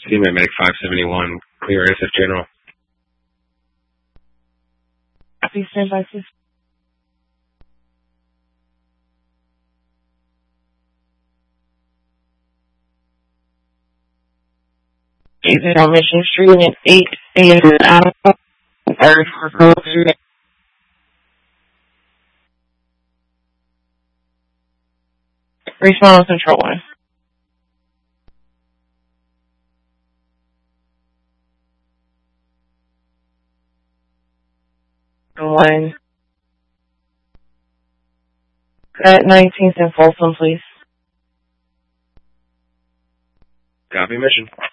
CMAT Medic 571, clear SF General. Please stand by, please. David on Mission Street at 8 a.m. out of third for Respond on Central 1. One. At 19th and Folsom, please. Copy mission.